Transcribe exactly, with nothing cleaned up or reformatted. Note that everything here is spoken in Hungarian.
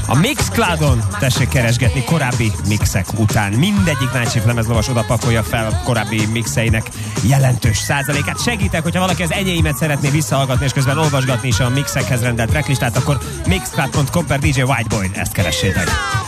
A Mixcloudon tessék keresgetni korábbi mixek után. Mindegyik Night Shift lemezlovas oda pakolja fel korábbi mixeinek jelentős százalékát. Segítek, hogyha valaki az enyéimet szeretné visszahallgatni, és közben olvasgatni is a mixekhez rendelt tracklistát, akkor mixcloud pont com per dé jé Whiteboy, ezt keressétek.